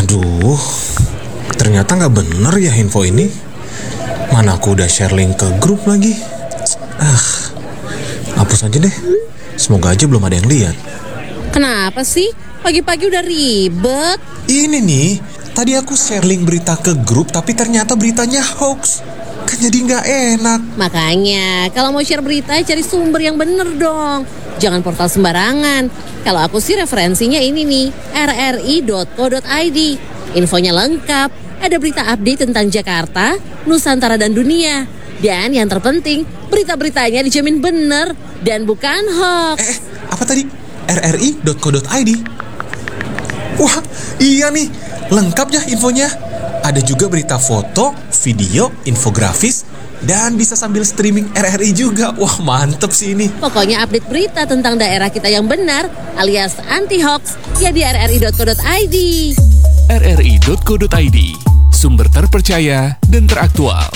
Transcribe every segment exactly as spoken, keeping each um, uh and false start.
Aduh, ternyata nggak bener ya info ini. Mana aku udah share link ke grup lagi. Ah, hapus aja deh. Semoga aja belum ada yang lihat. Kenapa sih? Pagi-pagi udah ribet. Ini nih, tadi aku share link berita ke grup tapi ternyata beritanya hoax. Kan jadi nggak enak. Makanya, kalau mau share berita cari sumber yang bener dong. Jangan portal sembarangan. Kalau aku sih referensinya ini nih, r r i dot co dot i d. Infonya lengkap, ada berita update tentang Jakarta, Nusantara dan dunia. Dan yang terpenting, berita-beritanya dijamin bener dan bukan hoax. Eh, apa tadi? r r i dot co dot i d. Wah, iya nih, lengkap ya infonya. Ada juga berita foto, video, infografis, dan bisa sambil streaming R R I juga. Wah, mantep sih ini. Pokoknya update berita tentang daerah kita yang benar alias anti-hoax ya di r r i dot co dot i d. r r i dot co dot i d, sumber terpercaya dan teraktual.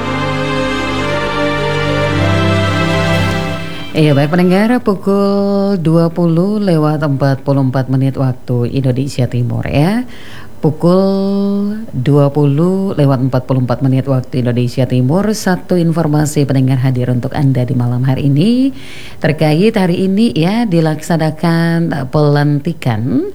Iya baik pendengar, pukul dua puluh lewat empat puluh empat menit waktu Indonesia Timur ya. Pukul dua puluh lewat empat puluh empat menit waktu Indonesia Timur. Satu informasi pendengar hadir untuk Anda di malam hari ini. Terkait hari ini ya dilaksanakan pelantikan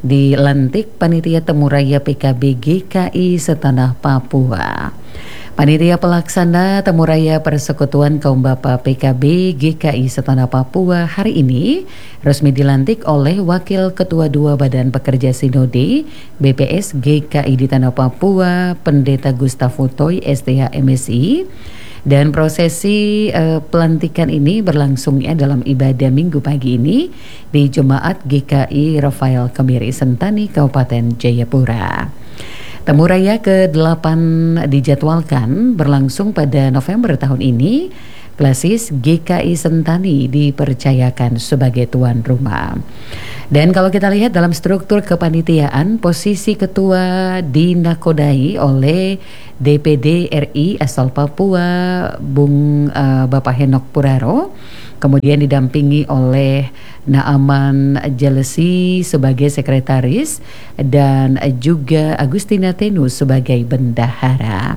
dilantik Panitia Temuraya P K B G K I Setanah Papua. Panitia Pelaksana Temuraya Persekutuan Kaum Bapa P K B G K I Setanah Papua hari ini resmi dilantik oleh Wakil Ketua dua Badan Pekerja Sinode B P S G K I di Tanah Papua, Pendeta Gustavo Toy S T H M S I. Dan prosesi uh, pelantikan ini berlangsung ya dalam ibadah minggu pagi ini di Jemaat G K I Rafael Kemiri Sentani, Kabupaten Jayapura. Temuraya ke delapan dijadwalkan berlangsung pada November tahun ini. Klasis G K I Sentani dipercayakan sebagai tuan rumah. Dan kalau kita lihat dalam struktur kepanitiaan, posisi ketua dinakodai oleh D P D R I asal Papua, Bung uh, Bapak Henok Puraro. Kemudian didampingi oleh Naaman Jalesi sebagai sekretaris dan juga Agustina Tenu sebagai bendahara.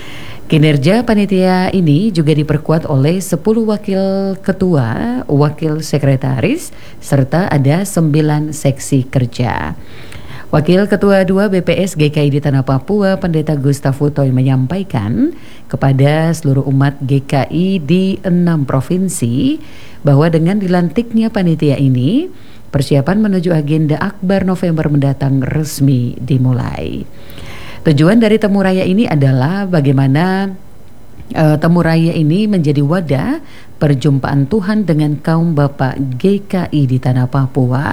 Kinerja panitia ini juga diperkuat oleh sepuluh wakil ketua, wakil sekretaris, serta ada sembilan seksi kerja. Wakil Ketua dua B P S G K I di Tanah Papua, Pendeta Gustavo Toy menyampaikan kepada seluruh umat G K I di enam provinsi bahwa dengan dilantiknya panitia ini, persiapan menuju agenda Akbar November mendatang resmi dimulai. Tujuan dari Temuraya ini adalah bagaimana uh, Temuraya ini menjadi wadah perjumpaan Tuhan dengan kaum Bapak G K I di Tanah Papua.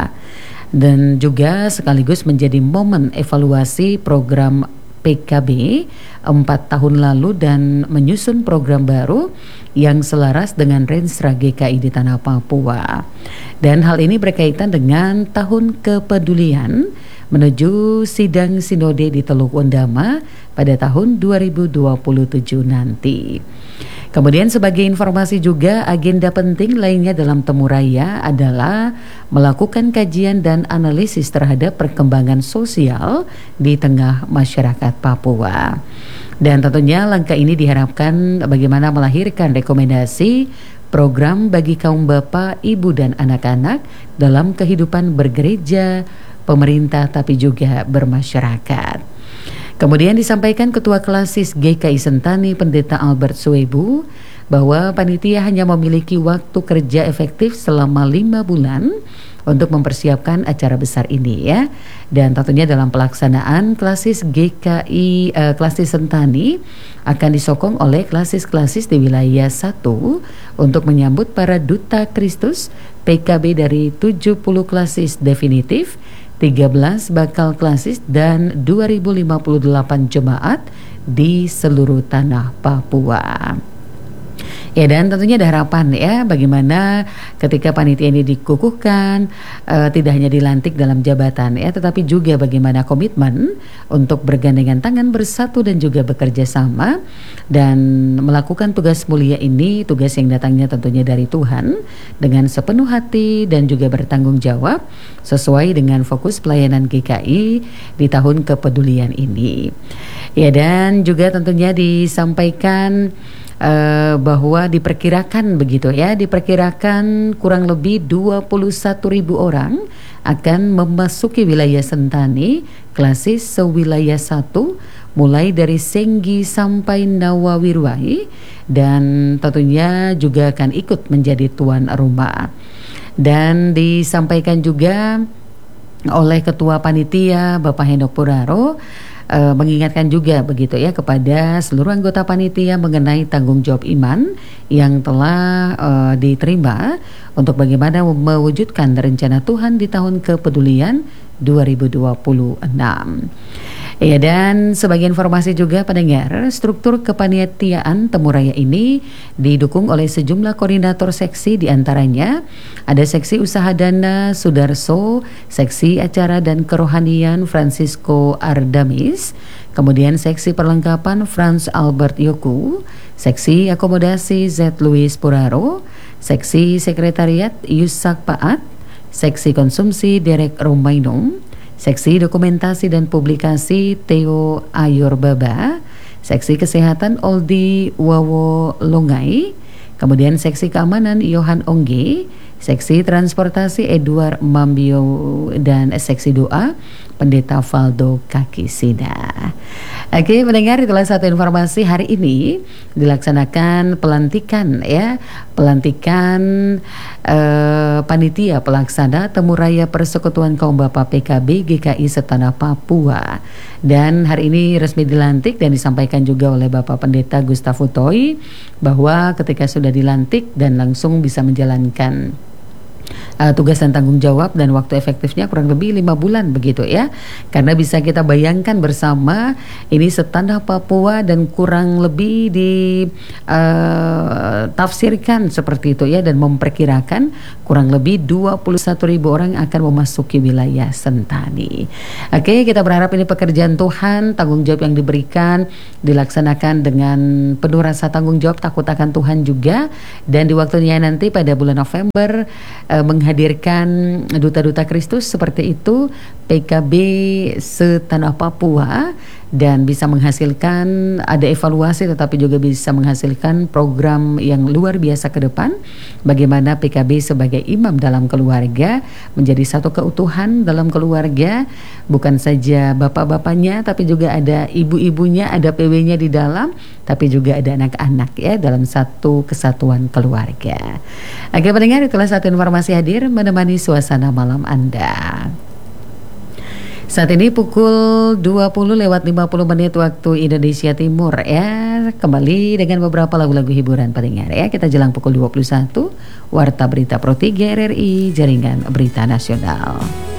Dan juga sekaligus menjadi momen evaluasi program P K B empat tahun lalu dan menyusun program baru yang selaras dengan Renstra G K I di Tanah Papua. Dan hal ini berkaitan dengan tahun kepedulian menuju sidang sinode di Teluk Wondama pada tahun dua ribu dua puluh tujuh nanti. Kemudian sebagai informasi juga, agenda penting lainnya dalam Temuraya adalah melakukan kajian dan analisis terhadap perkembangan sosial di tengah masyarakat Papua. Dan tentunya langkah ini diharapkan bagaimana melahirkan rekomendasi program bagi kaum bapak, ibu dan anak-anak dalam kehidupan bergereja, pemerintah tapi juga bermasyarakat. Kemudian disampaikan Ketua Klasis G K I Sentani Pendeta Albert Suebu bahwa panitia hanya memiliki waktu kerja efektif selama lima bulan untuk mempersiapkan acara besar ini ya. Dan tentunya dalam pelaksanaan Klasis G K I uh, Klasis Sentani akan disokong oleh klasis-klasis di wilayah satu untuk menyambut para duta Kristus P K B dari tujuh puluh klasis definitif, tiga belas bakal klasis dan dua ribu lima puluh delapan jemaat di seluruh tanah Papua. Ya, dan tentunya ada harapan ya bagaimana ketika panitia ini dikukuhkan, uh, tidak hanya dilantik dalam jabatan ya, tetapi juga bagaimana komitmen untuk bergandengan tangan, bersatu dan juga bekerja sama dan melakukan tugas mulia ini, tugas yang datangnya tentunya dari Tuhan dengan sepenuh hati dan juga bertanggung jawab sesuai dengan fokus pelayanan G K I di tahun kepedulian ini. Ya, dan juga tentunya disampaikan Uh, bahwa diperkirakan begitu ya, diperkirakan kurang lebih dua puluh satu ribu orang akan memasuki wilayah Sentani klasis sewilayah satu mulai dari Senggi sampai Nawawirwai, dan tentunya juga akan ikut menjadi tuan rumah. Dan disampaikan juga oleh Ketua Panitia Bapak Henok Puraro, Uh, mengingatkan juga begitu ya kepada seluruh anggota panitia mengenai tanggung jawab iman yang telah uh, diterima untuk bagaimana mewujudkan rencana Tuhan di tahun kepedulian dua ribu dua puluh enam. Ya, dan sebagai informasi juga pendengar, struktur kepanitiaan Temuraya ini didukung oleh sejumlah koordinator seksi, diantaranya ada seksi usaha dana Sudarso, seksi acara dan kerohanian Francisco Ardamis, kemudian seksi perlengkapan Franz Albert Yoku, seksi akomodasi Z. Louis Puraro, seksi sekretariat Yusak Paat, seksi konsumsi Derek Romainum, seksi dokumentasi dan publikasi Theo Ayorbaba, seksi kesehatan Oldi Wawo Longai, kemudian seksi keamanan Yohan Ongge, seksi transportasi Edward Mambio, dan seksi doa Pendeta Valdo Kakisida. Oke, mendengar itulah satu informasi hari ini dilaksanakan pelantikan ya, pelantikan eh, panitia pelaksana Temuraya Persekutuan Kaum Bapa P K B G K I Setanah Papua. Dan hari ini resmi dilantik dan disampaikan juga oleh Bapak Pendeta Gustavo Toy bahwa ketika sudah dilantik dan langsung bisa menjalankan Uh, tugas dan tanggung jawab dan waktu efektifnya kurang lebih lima bulan begitu ya, karena bisa kita bayangkan bersama ini setanah Papua dan kurang lebih ditafsirkan uh, seperti itu ya, dan memperkirakan kurang lebih dua puluh satu ribu orang akan memasuki wilayah Sentani. Oke, kita berharap ini pekerjaan Tuhan, tanggung jawab yang diberikan dilaksanakan dengan penuh rasa tanggung jawab, takut akan Tuhan juga, dan di waktunya nanti pada bulan November uh, menghadirkan duta-duta Kristus seperti itu P K B Setanah Papua, dan bisa menghasilkan ada evaluasi tetapi juga bisa menghasilkan program yang luar biasa ke depan, bagaimana P K B sebagai imam dalam keluarga menjadi satu keutuhan dalam keluarga, bukan saja bapak-bapaknya tapi juga ada ibu-ibunya, ada P W-nya di dalam, tapi juga ada anak-anak ya dalam satu kesatuan keluarga. Oke, pendengar, itulah satu informasi hadir menemani suasana malam Anda. Saat ini pukul dua puluh lewat lima puluh menit waktu Indonesia Timur ya. Kembali dengan beberapa lagu-lagu hiburan pendengar ya. Kita jelang pukul dua puluh satu, Warta Berita Pro tiga R R I, Jaringan Berita Nasional.